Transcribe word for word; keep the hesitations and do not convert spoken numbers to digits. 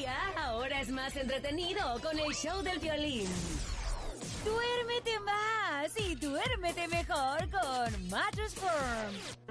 día ahora es más entretenido con el show del violín. Duérmete más y duérmete mejor con Mattress Firm.